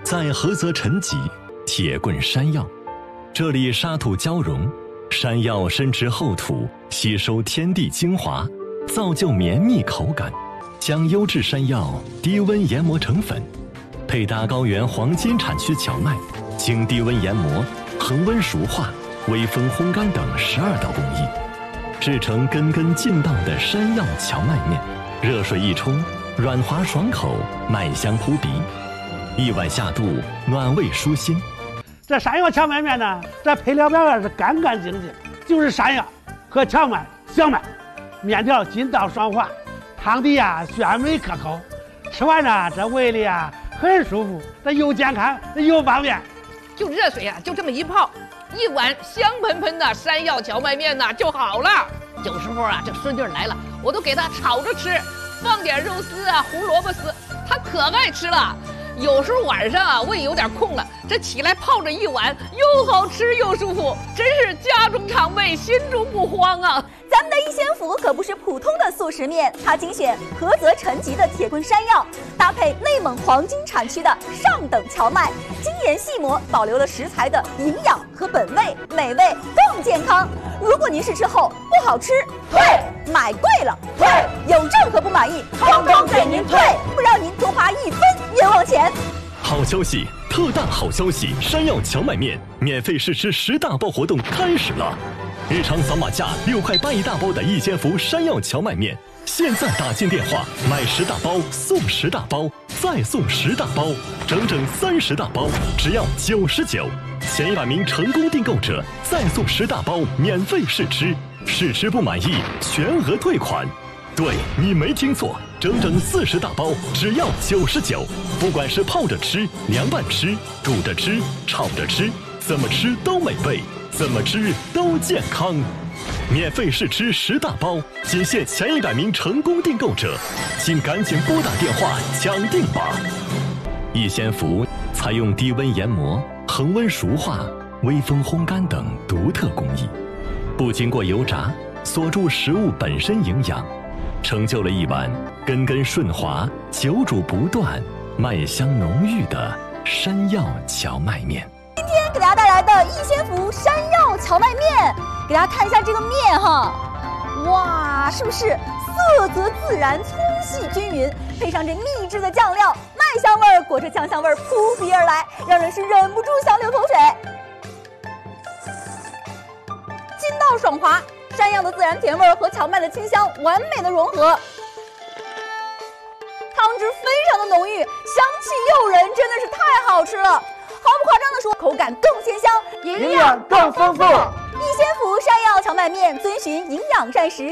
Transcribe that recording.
在菏泽陈集铁棍山药，这里沙土交融，山药深植厚土，吸收天地精华，造就绵密口感。将优质山药低温研磨成粉，配搭高原黄金产区荞麦，经低温研磨、恒温熟化、微风烘干等12道工艺，制成根根劲道的山药荞麦面。热水一冲，软滑爽口，麦香扑鼻，一碗下肚，暖胃舒心。 这山药荞麦面呢，这配料表是干干净净，就是山药和荞麦、小麦，面条筋道爽滑，汤底鲜美可口，吃完呢这胃里很舒服，这又健康又方便。 就热水就这么一泡，一碗香喷喷的山药荞麦面就好了。有时候这孙女来了，我都给她炒着吃，放点肉丝胡萝卜丝，她可爱吃了。有时候晚上胃有点空了，这起来泡着一碗，又好吃又舒服，真是家中常备，心中不慌啊！ 咱们的一仙府可不是普通的速食面，它精选菏泽陈集的铁棍山药，搭配内蒙黄金产区的上等荞麦，精研细磨，保留了食材的营养和本味，美味更健康。如果您是吃后不好吃，退；买贵了，退；有任何不满意，通通给您退，不让您多花1分冤枉钱。 好消息，特大好消息！山药荞麦面免费试吃10大包活动开始了。日常扫码价6块8一大包的一仙福山药荞麦面，现在打进电话买10大包送10大包，再送10大包，整整30大包，只要99。前100名成功订购者再送10大包免费试吃，试吃不满意全额退款。对，你没听错，整整40大包，只要99。不管是泡着吃、凉拌吃、煮着吃、炒着吃，怎么吃都美味，怎么吃都健康。免费试吃10大包，仅限前100名成功订购者，请赶紧拨打电话抢订吧。一仙福采用低温研磨、恒温熟化、微风烘干等独特工艺，不经过油炸，锁住食物本身营养，成就了一碗根根顺滑、久煮不断、麦香浓郁的山药荞麦面。 今天给大家带来的一仙福山药荞麦面，给大家看一下这个面哇，是不是色泽自然、粗细均匀，配上这秘制的酱料，麦香味裹着酱香味扑鼻而来，让人是忍不住想流口水。筋道爽滑，山药的自然甜味和荞麦的清香完美的融合，汤汁非常的浓郁，香气诱人，真的是太好吃了。毫不夸张的说，口感更鲜香， 营养更丰富。 一仙福山药荞麦面遵循营养膳食